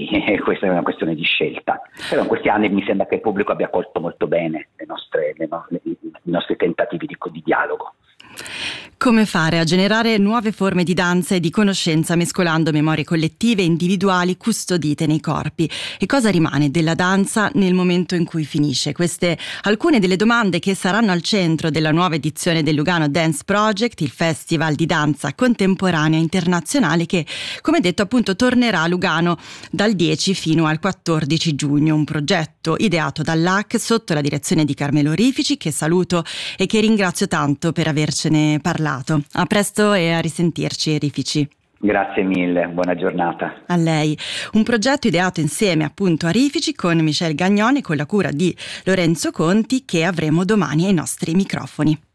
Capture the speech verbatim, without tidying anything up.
questa è una questione di scelta. Però in questi anni mi sembra che il pubblico abbia colto molto bene le nostre, le no, le, i nostri tentativi di, di dialogo. Come fare a generare nuove forme di danza e di conoscenza mescolando memorie collettive e individuali custodite nei corpi? E cosa rimane della danza nel momento in cui finisce? Queste alcune delle domande che saranno al centro della nuova edizione del Lugano Dance Project, il festival di danza contemporanea internazionale che, come detto, appunto tornerà a Lugano dal dieci fino al quattordici giugno. Un progetto ideato dall'A C sotto la direzione di Carmelo Rifici, che saluto e che ringrazio tanto per avercene parlato. A presto e a risentirci, Rifici. Grazie mille, buona giornata. A lei. Un progetto ideato insieme appunto a Rifici con Michel Gagnone, con la cura di Lorenzo Conti, che avremo domani ai nostri microfoni.